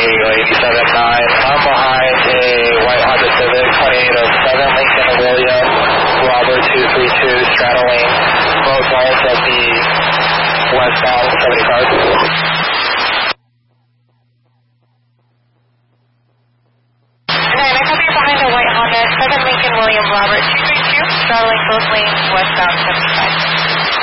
Eagle 87-9. I'm behind a white Honda Civic 2807 Lincoln William Robert 232 straddling both lanes of the westbound 70 cars. And I copy you behind a white Honda 7 Lincoln William Robert 232 straddling both lanes westbound 75.